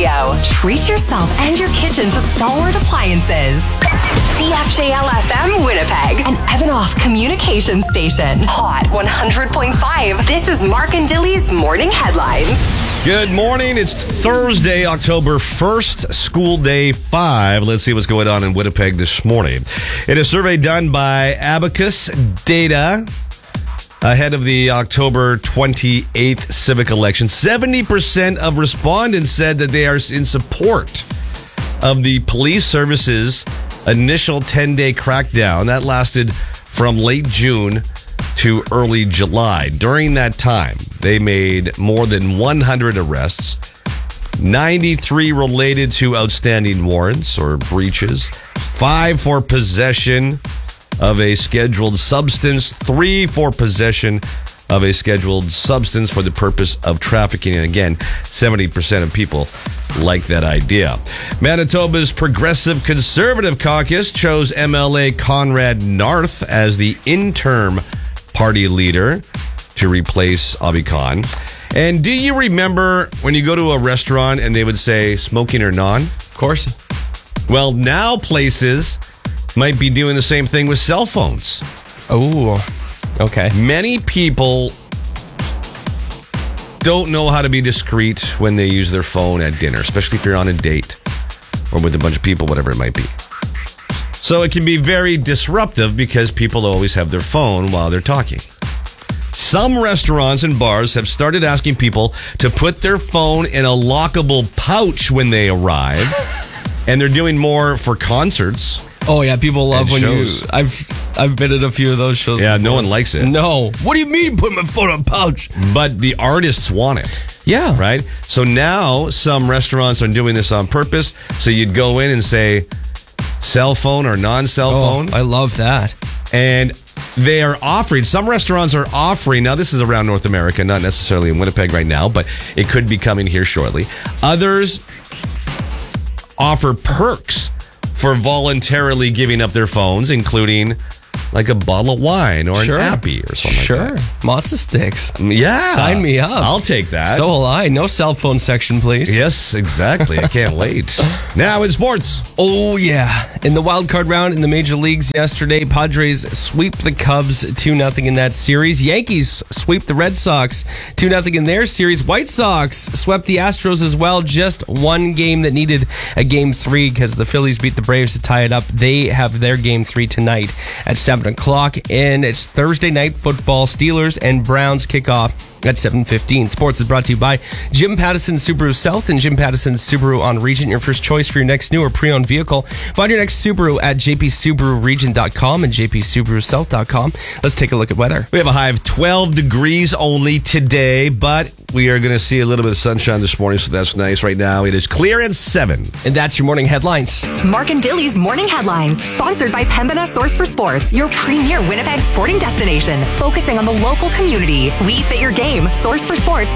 radio. Treat yourself and your kitchen to Stalwart Appliances. CFJL FM Winnipeg, an Evanoff communication station. Hot 100.5. This is Mark and Dilly's Morning Headlines. Good morning. It's Thursday, October 1st, school day 5. Let's see what's going on in Winnipeg this morning. In a survey done by Abacus Data ahead of the October 28th civic election, 70% of respondents said that they are in support of the police service's initial 10-day crackdown. That lasted from late June to early July. During that time, they made more than 100 arrests, 93 related to outstanding warrants or breaches, 5 for possession of a scheduled substance, 3 for possession of a scheduled substance for the purpose of trafficking. And again, 70% of people like that idea. Manitoba's Progressive Conservative Caucus chose MLA Conrad Narth as the interim party leader to replace Avi Khan. And do you remember when you go to a restaurant and they would say smoking or non? Of course. Well, now places might be doing the same thing with cell phones. Oh, okay. Many people don't know how to be discreet when they use their phone at dinner, especially if you're on a date or with a bunch of people, whatever it might be. So it can be very disruptive because people always have their phone while they're talking. Some restaurants and bars have started asking people to put their phone in a lockable pouch when they arrive, and they're doing more for concerts. Oh yeah, people love when shows. I've been at a few of those shows. Yeah, before. no one likes it. No. What do you mean put my phone in a pouch? But the artists want it. Yeah. Right? So now some restaurants are doing this on purpose. So you'd go in and say cell phone or non-cell phone. I love that. And they are offering, some restaurants are offering, now this is around North America, not necessarily in Winnipeg right now, but it could be coming here shortly. Others offer perks for voluntarily giving up their phones, including like a bottle of wine or an appy or something like that. Matzo sticks. Yeah. Sign me up. I'll take that. So will I. No cell phone section, please. Yes, exactly. I can't wait. Now in sports. Oh, yeah. In the wild card round in the major leagues yesterday, Padres sweep the Cubs 2-0 in that series. Yankees sweep the Red Sox 2-0 in their series. White Sox swept the Astros as well. Just one game that needed a game 3 because the Phillies beat the Braves to tie it up. They have their game 3 tonight at 7 o'clock, and it's Thursday night football. Steelers and Browns kick off at 7:15. Sports is brought to you by Jim Pattison Subaru South and Jim Pattison Subaru on Regent, your first choice for your next new or pre-owned vehicle. Find your next Subaru at jpsubaruregent.com and jpsubarusouth.com. Let's take a look at weather. We have a high of 12 degrees only today, but we are going to see a little bit of sunshine this morning, so that's nice. Right now, it is clear at 7. And that's your morning headlines. Mark and Dilly's Morning Headlines, sponsored by Pembina Source for Sports, your premier Winnipeg sporting destination, focusing on the local community. We fit your game. Source for Sports.